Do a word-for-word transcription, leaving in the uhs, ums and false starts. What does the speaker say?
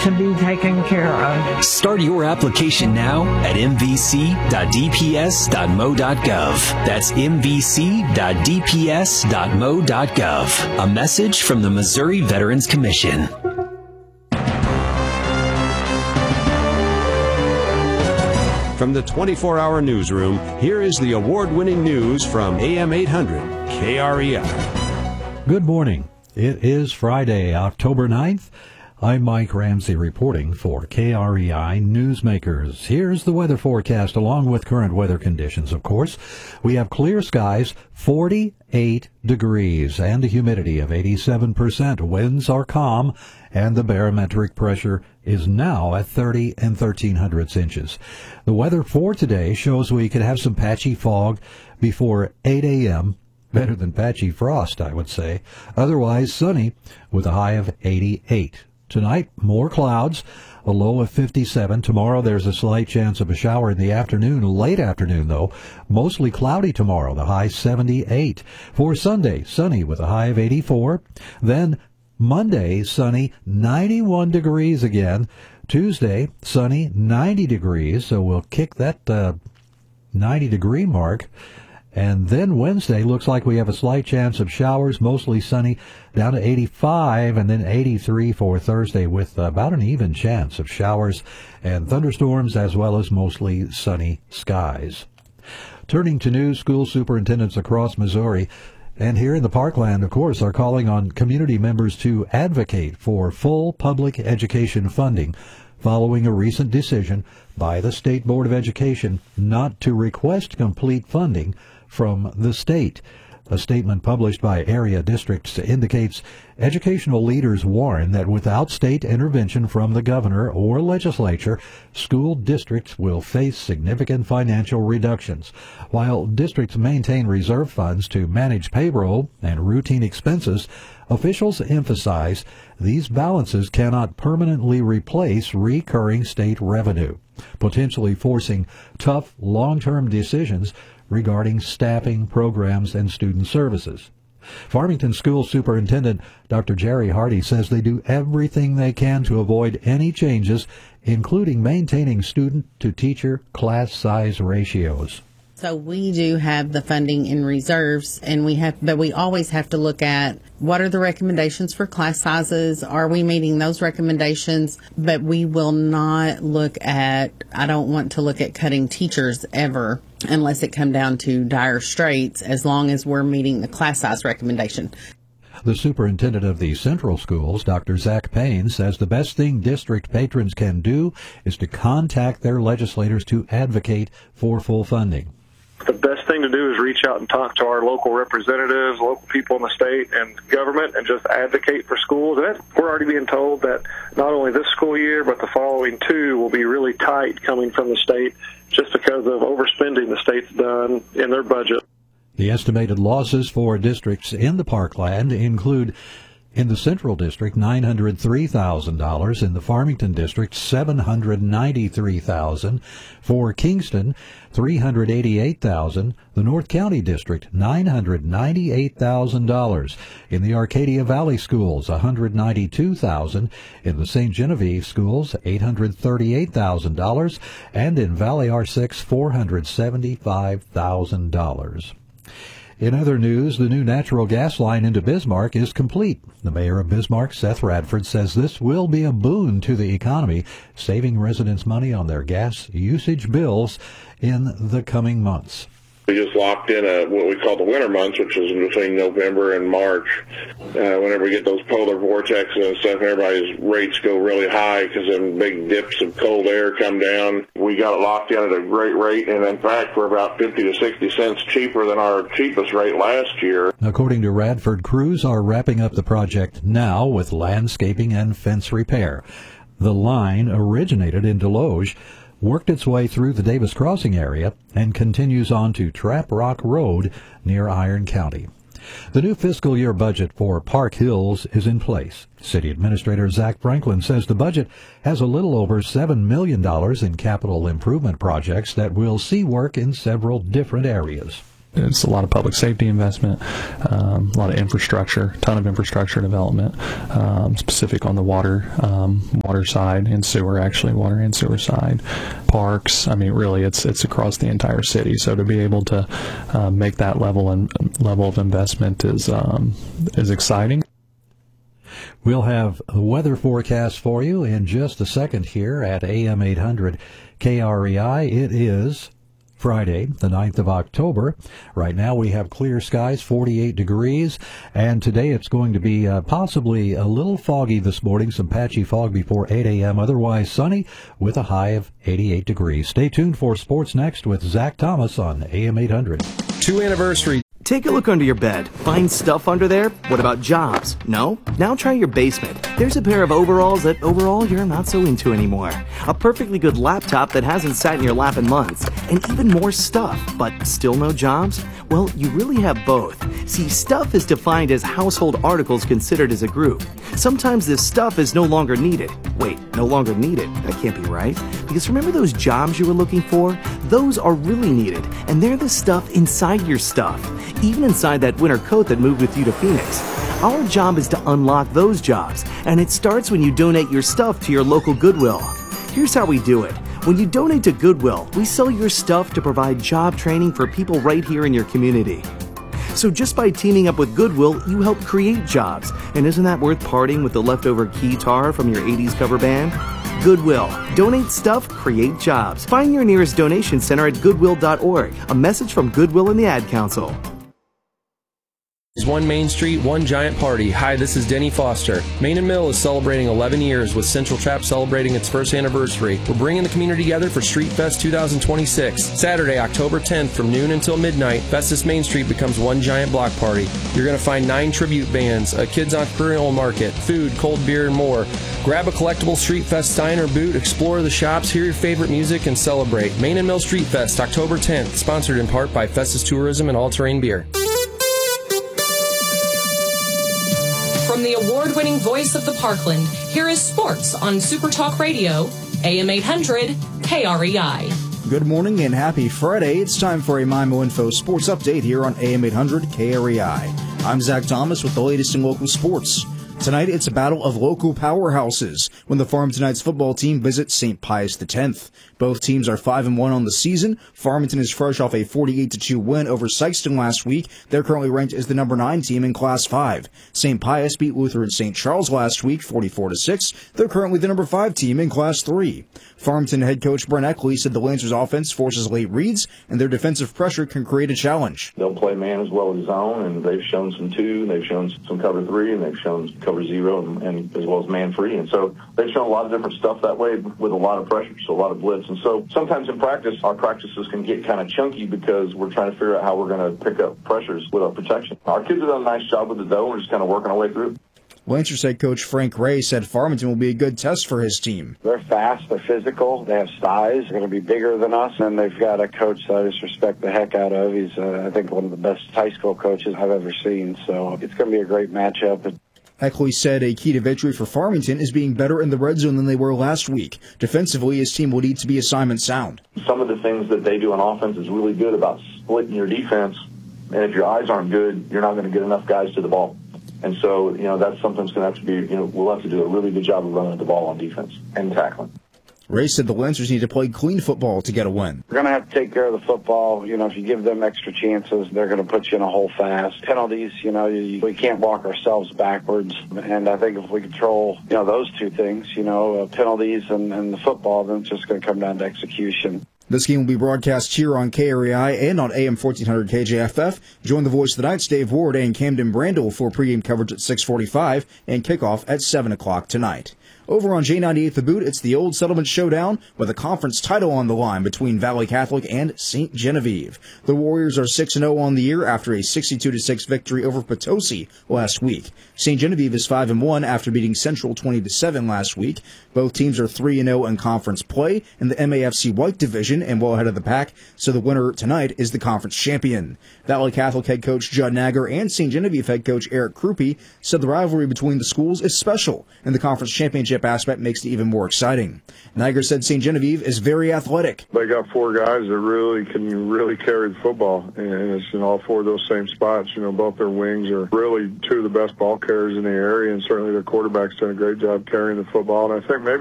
to be taken care of. Start your application now at m v c dot d p s dot m o dot gov. That's m v c dot d p s dot m o dot gov. A message from the Missouri Veterans Commission. From the twenty-four hour newsroom, here is the award-winning news from A M eight hundred K R E I. Good morning. It is Friday, October ninth. I'm Mike Ramsey reporting for K R E I Newsmakers. Here's the weather forecast along with current weather conditions, of course. We have clear skies, forty-eight degrees, and a humidity of eighty-seven percent. Winds are calm, and the barometric pressure is now at thirty and thirteen hundredths inches. The weather for today shows we could have some patchy fog before eight a.m., better than patchy frost, I would say. Otherwise sunny with a high of eighty-eight. Tonight, more clouds, a low of fifty-seven. Tomorrow, there's a slight chance of a shower in the afternoon, late afternoon, though. Mostly cloudy tomorrow, the high seventy-eight. For Sunday, sunny with a high of eighty-four. Then Monday, sunny, ninety-one degrees again. Tuesday, sunny, ninety degrees, so we'll kick that uh, ninety-degree mark. And then Wednesday looks like we have a slight chance of showers, mostly sunny, down to eighty-five, and then eighty-three for Thursday with about an even chance of showers and thunderstorms as well as mostly sunny skies. Turning to news, school superintendents across Missouri and here in the Parkland, of course, are calling on community members to advocate for full public education funding following a recent decision by the State Board of Education not to request complete funding from the state. A statement published by area districts indicates educational leaders warn that without state intervention from the governor or legislature, school districts will face significant financial reductions. While districts maintain reserve funds to manage payroll and routine expenses, officials emphasize these balances cannot permanently replace recurring state revenue, potentially forcing tough long-term decisions regarding staffing, programs, and student services. Farmington School Superintendent Doctor Jerry Hardy says they do everything they can to avoid any changes, including maintaining student-to-teacher class size ratios. So we do have the funding in reserves, and we have, but we always have to look at what are the recommendations for class sizes. Are we meeting those recommendations? But we will not look at, I don't want to look at cutting teachers ever unless it come down to dire straits, as long as we're meeting the class size recommendation. The superintendent of the central schools, Doctor Zach Payne, says the best thing district patrons can do is to contact their legislators to advocate for full funding. The best thing to do is reach out and talk to our local representatives, local people in the state and government, and just advocate for schools. And we're already being told that not only this school year, but the following two will be really tight coming from the state just because of overspending the state's done in their budget. The estimated losses for districts in the Parkland include, in the Central District, nine hundred three thousand dollars. In the Farmington District, seven hundred ninety-three thousand dollars. For Kingston, three hundred eighty-eight thousand dollars. The North County District, nine hundred ninety-eight thousand dollars. In the Arcadia Valley Schools, one hundred ninety-two thousand dollars. In the Saint Genevieve Schools, eight hundred thirty-eight thousand dollars. And in Valley R six, four hundred seventy-five thousand dollars. In other news, the new natural gas line into Bismarck is complete. The mayor of Bismarck, Seth Radford, says this will be a boon to the economy, saving residents money on their gas usage bills in the coming months. We just locked in a, what we call the winter months, which is between November and March. Uh, whenever we get those polar vortexes and stuff, everybody's rates go really high because then big dips of cold air come down. We got it locked in at a great rate, and in fact, we're about fifty to sixty cents cheaper than our cheapest rate last year. According to Radford, crews are wrapping up the project now with landscaping and fence repair. The line originated in Deloge, worked its way through the Davis Crossing area, and continues on to Trap Rock Road near Iron County. The new fiscal year budget for Park Hills is in place. City Administrator Zach Franklin says the budget has a little over seven million dollars in capital improvement projects that will see work in several different areas. It's a lot of public safety investment, um, a lot of infrastructure, ton of infrastructure development, um, specific on the water, um, water side and sewer, actually water and sewer side, parks. I mean, really, it's it's across the entire city. So to be able to uh, make that level and level of investment is um, is exciting. We'll have the weather forecast for you in just a second here at A M eight hundred K R E I. It is Friday, the ninth of October. Right now we have clear skies, forty-eight degrees, and today it's going to be uh, possibly a little foggy this morning, some patchy fog before eight a.m., otherwise sunny with a high of eighty-eight degrees. Stay tuned for sports next with Zach Thomas on A M eight hundred. Two anniversary. Take a look under your bed. Find stuff under there? What about jobs? No? Now try your basement. There's a pair of overalls that overall you're not so into anymore. A perfectly good laptop that hasn't sat in your lap in months. And even more stuff, but still no jobs? Well, you really have both. See, stuff is defined as household articles considered as a group. Sometimes this stuff is no longer needed. Wait, no longer needed? That can't be right. Because remember those jobs you were looking for? Those are really needed, and they're the stuff inside your stuff. Even inside that winter coat that moved with you to Phoenix. Our job is to unlock those jobs, and it starts when you donate your stuff to your local Goodwill. Here's how we do it. When you donate to Goodwill, we sell your stuff to provide job training for people right here in your community. So just by teaming up with Goodwill, you help create jobs. And isn't that worth parting with the leftover keytar from your eighties cover band? Goodwill. Donate stuff, create jobs. Find your nearest donation center at goodwill dot org. A message from Goodwill and the Ad Council. One Main Street, one giant party. Hi, this is Denny Foster. Main and Mill is celebrating eleven years with Central Trap celebrating its first anniversary. We're bringing the community together for Street Fest twenty twenty-six. Saturday, October tenth from noon until midnight, Festus Main Street becomes one giant block party. You're going to find nine tribute bands, a kids entrepreneurial market, food, cold beer, and more. Grab a collectible Street Fest sign or boot, explore the shops, hear your favorite music, and celebrate. Main and Mill Street Fest, October tenth, sponsored in part by Festus Tourism and All Terrain Beer. From the award-winning voice of the Parkland, here is sports on Super Talk Radio, A M eight hundred K R E I. Good morning and happy Friday. It's time for a Mimo Info Sports Update here on A M eight hundred K R E I. I'm Zach Thomas with the latest in local sports. Tonight, it's a battle of local powerhouses when the Farmington Knights football team visits Saint Pius X. Both teams are five and one on the season. Farmington is fresh off a forty-eight to two win over Sykeston last week. They're currently ranked as the number nine team in Class five. Saint Pius beat Lutheran Saint Charles last week, forty-four to six. They're currently the number five team in Class three. Farmington head coach Brent Eckley said the Lancers offense forces late reads, and their defensive pressure can create a challenge. They'll play man as well as zone, and they've shown some two, and they've shown some cover three, and they've shown cover zero, and, and as well as man free. And so they've shown a lot of different stuff that way with a lot of pressure, so a lot of blitz. And so sometimes in practice, our practices can get kind of chunky because we're trying to figure out how we're going to pick up pressures with our protection. Our kids have done a nice job with it, though. We're just kind of working our way through it. Lancers head coach Frank Ray said Farmington will be a good test for his team. They're fast, they're physical, they have size, they're going to be bigger than us, and they've got a coach that I just respect the heck out of. He's, uh, I think, one of the best high school coaches I've ever seen, so it's going to be a great matchup. Eckley said a key to victory for Farmington is being better in the red zone than they were last week. Defensively, his team will need to be assignment sound. Some of the things that they do on offense is really good about splitting your defense, and if your eyes aren't good, you're not going to get enough guys to the ball. And so, you know, that's something that's going to have to be, you know, we'll have to do a really good job of running the ball on defense and tackling. Ray said the Lancers need to play clean football to get a win. We're going to have to take care of the football. You know, if you give them extra chances, they're going to put you in a hole fast. Penalties, you know, you, we can't walk ourselves backwards. And I think if we control, you know, those two things, you know, uh, penalties and, and the football, then it's just going to come down to execution. This game will be broadcast here on K R E I and on A M fourteen hundred K J F F. Join the Voice of the Knights, Dave Ward, and Camden Brandel for pregame coverage at six forty-five and kickoff at seven o'clock tonight. Over on J ninety-eight The Boot, it's the Old Settlement Showdown with a conference title on the line between Valley Catholic and Saint Genevieve. The Warriors are six and oh on the year after a sixty-two to six victory over Potosi last week. Saint Genevieve is five and one after beating Central twenty to seven last week. Both teams are three and oh in conference play in the M A F C White Division and well ahead of the pack, so the winner tonight is the conference champion. Valley Catholic head coach Judd Nagger and Saint Genevieve head coach Eric Krupe said the rivalry between the schools is special, and the conference championship leadership aspect makes it even more exciting. Niger said Saint Genevieve is very athletic. They got four guys that really can really carry the football, and it's in all four of those same spots. You know, both their wings are really two of the best ball carriers in the area, and certainly their quarterback's done a great job carrying the football. And I think maybe